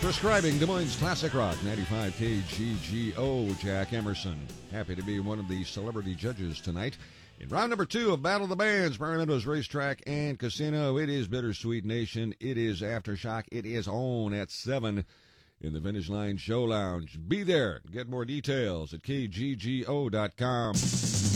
Describing Des Moines Classic Rock, 95 KGGO, Jack Emerson. Happy to be one of the celebrity judges tonight. In round number 2 of Battle of the Bands, Barry Meadows Racetrack and Casino, it is Bittersweet Nation, it is Aftershock, it is on at 7 in the Finish Line Show Lounge. Be there. Get more details at kggo.com.